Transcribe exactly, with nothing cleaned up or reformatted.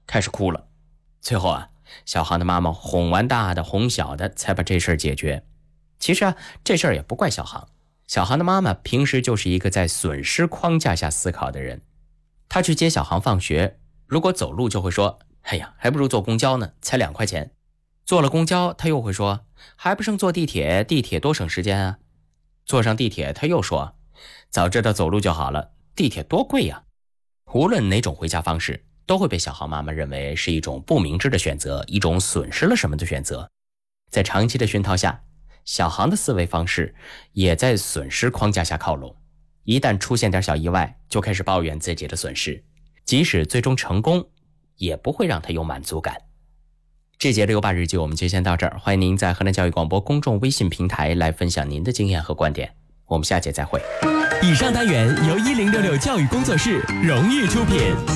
开始哭了。最后啊，小航的妈妈哄完大的哄小的，才把这事儿解决。其实啊，这事儿也不怪小航。小航的妈妈平时就是一个在损失框架下思考的人。她去接小航放学，如果走路就会说，哎呀，还不如坐公交呢，才两块钱。坐了公交，她又会说，还不胜坐地铁，地铁多省时间啊。坐上地铁，她又说，早知道走路就好了，地铁多贵呀。无论哪种回家方式，都会被小航妈妈认为是一种不明智的选择，一种损失了什么的选择。在长期的熏陶下，小航的思维方式也在损失框架下靠拢，一旦出现点小意外，就开始抱怨自己的损失，即使最终成功，也不会让他有满足感。这节六八日记我们就先到这儿，欢迎您在河南教育广播公众微信平台来分享您的经验和观点，我们下节再会。 以上单元由一零六六教育工作室荣誉出品。